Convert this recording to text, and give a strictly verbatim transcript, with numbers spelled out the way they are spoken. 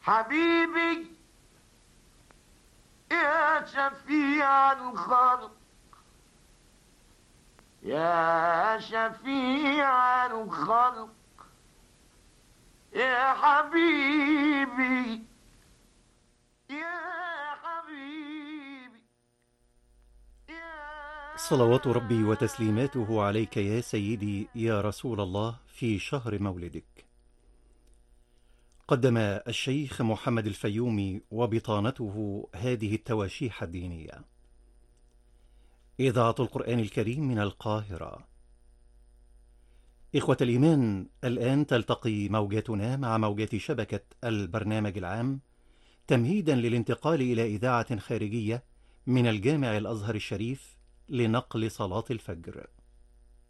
حبيبي يا شفيع الخلق، يا شفيع الخلق، يا حبيبي يا حبيبي يا صلوات ربي وتسليماته عليك يا سيدي يا رسول الله في شهر مولدك. قدم الشيخ محمد الفيومي وبطانته هذه التواشيح الدينية. إذاعة القرآن الكريم من القاهرة. إخوة الإيمان، الآن تلتقي موجاتنا مع موجات شبكة البرنامج العام تمهيدا للانتقال إلى إذاعة خارجية من الجامع الأزهر الشريف لنقل صلاة الفجر.